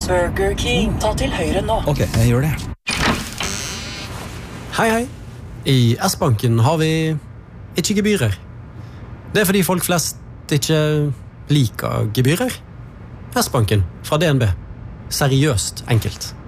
Burger King. Ta til høyre nå. Ok, jeg gjør det. Hei. I S-banken har vi ikke gebyrer. Det fordi folk flest ikke liker gebyrer. S-banken fra DNB. Seriøst enkelt.